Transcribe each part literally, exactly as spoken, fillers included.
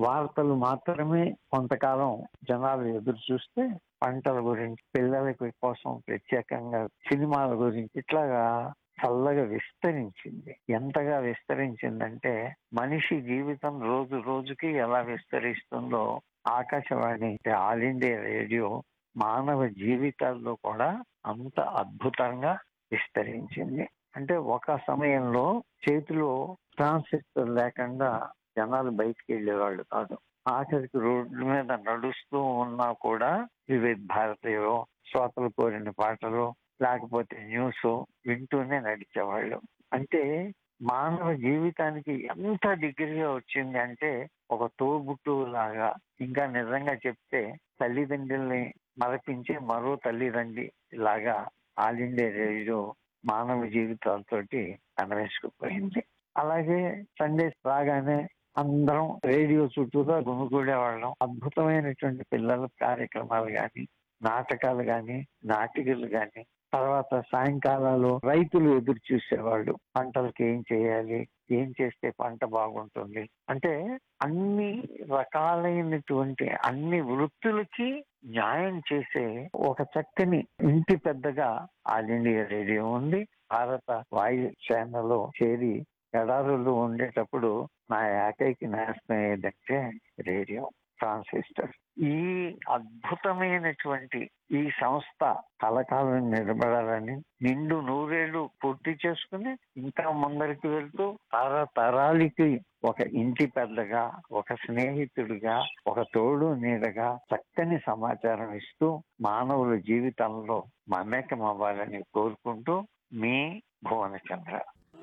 వార్తలు మాత్రమే కొంతకాలం జనాలు ఎదురు చూస్తే పంటల గురించి, పిల్లలకి కోసం ప్రత్యేకంగా సినిమాల గురించి ఇట్లాగా చల్లగా విస్తరించింది. ఎంతగా విస్తరించిందంటే మనిషి జీవితం రోజు రోజుకి ఎలా విస్తరిస్తుందో ఆకాశవాణి ఆల్ ఇండియా రేడియో మానవ జీవితాల్లో కూడా అంత అద్భుతంగా విస్తరించింది. అంటే ఒక సమయంలో చేతిలో ట్రాన్సిస్టర్ లేకుండా జనాలు బయటికి వెళ్ళేవాళ్ళు కాదు. ఆఖరికి రోడ్ల మీద నడుస్తూ ఉన్నా కూడా వివిధ భారతీయులు, శ్రోతలు కోరిన పాటలు, లేకపోతే న్యూస్ వింటూనే నడిచేవాళ్ళు. అంటే మానవ జీవితానికి ఎంత డిగ్రీగా వచ్చింది అంటే ఒక తోబుట్టువు లాగా, ఇంకా నిజంగా చెప్తే తల్లిదండ్రుల్ని మరపించే మరో తల్లిదండ్రి లాగా ఆల్ ఇండియా రేడియో మానవ జీవితాలతోటి అన్వేషిపోయింది. అలాగే సండే రాగానే అందరం రేడియో చుట్టూగా గుమిగూడేవాళ్ళం. అద్భుతమైనటువంటి పిల్లల కార్యక్రమాలు కానీ, నాటకాలు కానీ, నాటికలు కానీ, తర్వాత సాయంకాలాలు రైతులు ఎదురు చూసేవాళ్ళు. పంటలకి ఏం చేయాలి, ఏం చేస్తే పంట బాగుంటుంది అంటే అన్ని రకాలైనటువంటి అన్ని వృత్తులకి న్యాయం చేసే ఒక చక్కని ఇంటి పెద్దగా ఆల్ ఇండియా రేడియో ఉంది. భారత వాయు సేనలో చేరి ఎడారులు ఉండేటప్పుడు నా ఏకైక నేస్తం ఏదంటే రేడియో ట్రాన్సిస్టర్. ఈ అద్భుతమైనటువంటి ఈ సంస్థ కలకాలం నిలబడాలని, నిండు నూరేళ్లు పూర్తి చేసుకుని ఇంకా ముందరికి వెళ్తూ తరతరాలకి ఒక ఇంటి పెద్దగా, ఒక స్నేహితుడిగా, ఒక తోడు నీడగా చక్కని సమాచారం ఇస్తూ మానవుల జీవితంలో మమేకం అవ్వాలని కోరుకుంటూ మీ భువనచంద్ర.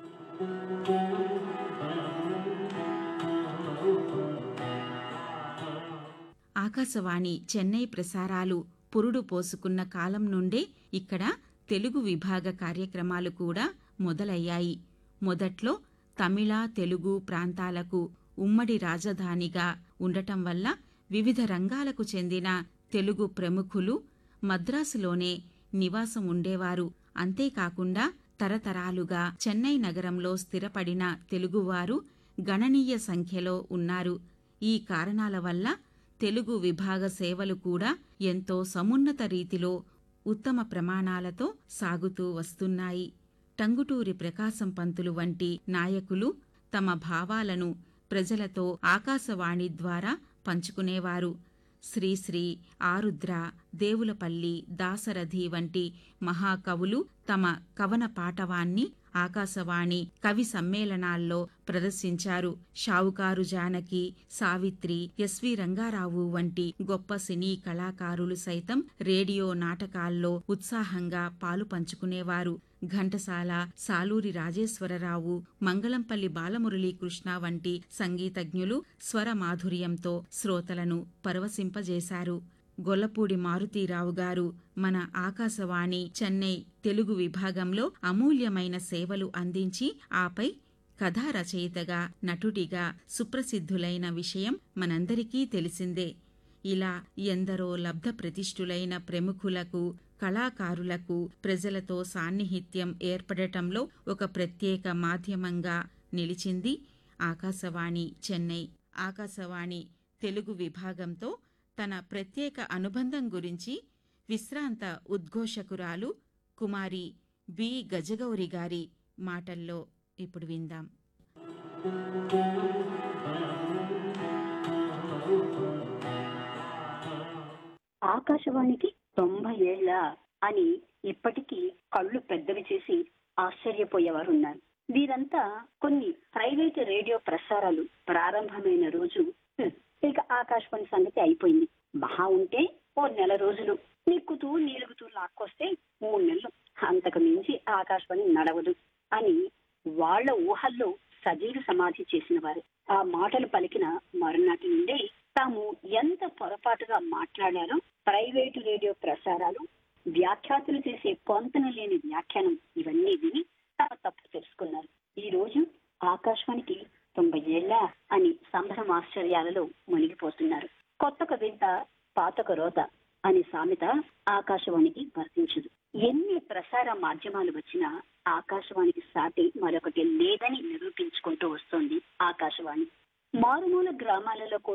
ఆకాశవాణి చెన్నై ప్రసారాలు పురుడు పోసుకున్న కాలం నుండే ఇక్కడ తెలుగు విభాగ కార్యక్రమాలు కూడా మొదలయ్యాయి. మొదట్లో తమిళ, తెలుగు ప్రాంతాలకు ఉమ్మడి రాజధానిగా ఉండటం వల్ల వివిధ రంగాలకు చెందిన తెలుగు ప్రముఖులు మద్రాసులోనే నివాసం ఉండేవారు. అంతేకాకుండా తరతరాలుగా చెన్నై నగరంలో స్థిరపడిన తెలుగువారు గణనీయ సంఖ్యలో ఉన్నారు. ఈ కారణాల వల్ల తెలుగు విభాగ సేవలు కూడా ఎంతో సమున్నత రీతిలో ఉత్తమ ప్రమాణాలతో సాగుతూ వస్తున్నాయి. టంగుటూరి ప్రకాశం పంతులు వంటి నాయకులు తమ భావాలను ప్రజలతో ఆకాశవాణి ద్వారా పంచుకునేవారు. శ్రీశ్రీ, ఆరుద్ర, దేవులపల్లి, దాశరథి వంటి మహాకవులు తమ కవన పాటవాన్ని ఆకాశవాణి కవి సమ్మేళనాల్లో ప్రదర్శించారు. షావుకారు జానకి, సావిత్రి, ఎస్వి రంగారావు వంటి గొప్ప సినీ కళాకారులు సైతం రేడియో నాటకాల్లో ఉత్సాహంగా పాలు పంచుకునేవారు. ఘంటసాల, సాలూరి రాజేశ్వరరావు, మంగళంపల్లి బాలమురళీకృష్ణ వంటి సంగీతజ్ఞులు స్వర మాధుర్యంతో శ్రోతలను పరవశింపజేశారు. గొల్లపూడి మారుతీరావు గారు మన ఆకాశవాణి చెన్నై తెలుగు విభాగంలో అమూల్యమైన సేవలు అందించి ఆపై కథా రచయితగా, నటుడిగా సుప్రసిద్ధులైన విషయం మనందరికీ తెలిసిందే. ఇలా ఎందరో లబ్ధ ప్రతిష్ఠులైన ప్రముఖులకు, కళాకారులకు ప్రజలతో సాన్నిహిత్యం ఏర్పడటంలో ఒక ప్రత్యేక మాధ్యమంగా నిలిచింది ఆకాశవాణి చెన్నై. ఆకాశవాణి తెలుగు విభాగంతో తన ప్రత్యేక అనుబంధం గురించి విశ్రాంత ఉద్ఘోషకురాలు కుమారి బి గజగౌరి గారి మాటల్లో ఇప్పుడు విందాం. ఆకాశవాణికి తొంభై ఏళ్ల అని ఇప్పటికీ కళ్ళు పెద్దవి చేసి ఆశ్చర్యపోయేవారున్నారు. వీరంతా కొన్ని ప్రైవేట్ రేడియో ప్రసారాలు ప్రారంభమైన రోజు ఇక ఆకాశవాణి సంగతి అయిపోయింది. మహా ఉంటే ఓ నెల రోజులు నిక్కుతూ నీలుగుతూ లాక్కొస్తే మూడు నెలలు, అంతకు మించి ఆకాశవాణి నడవదు అని వాళ్ల ఊహల్లో సజీవ సమాధి చేసిన వారు. ఆ మాటలు పలికిన మరునాటి నుండి తాము ఎంత పొరపాటుగా మాట్లాడారో ప్రైవేటు రేడియో ప్రసారాలు, వ్యాఖ్యాతులు చేసే పొంతన లేని వ్యాఖ్యానం ఇవన్నీ విని తమ తప్పు తెలుసుకున్నారు. ఈ రోజు ఆకాశవాణికి తొంభై ఏళ్ల అని సంభ్రమ ఆశ్చర్యాలలో మునిగిపోతున్నారు. కొత్తక వింత పాతక రోత అనే సామెత ఆకాశవాణికి వర్తించదు. ఎన్ని ప్రసార మాధ్యమాలు వచ్చినా ఆకాశవాణికి సాటి మరొకటి లేదని నిరూపించుకుంటూ వస్తోంది ఆకాశవాణి. మారుమూల గ్రామాలలో